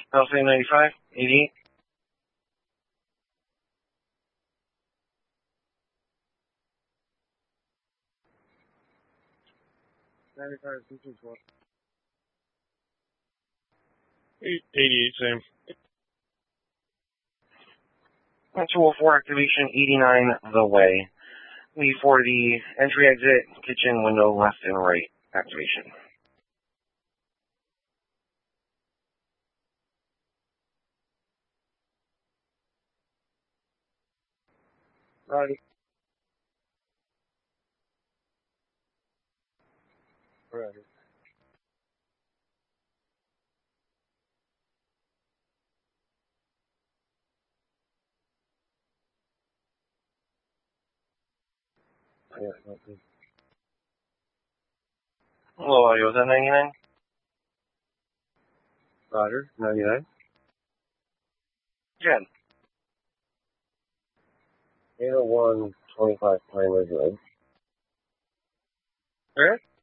LC 95, 88. $95, 88, same. 204 activation, 89 the way. Leave for the entry exit, kitchen, window, left and right activation. Right. Right. Yeah, okay. Hello, audio, is that 99? Roger, 99. Jen. 801, 25 Pine Ridge Road. Where?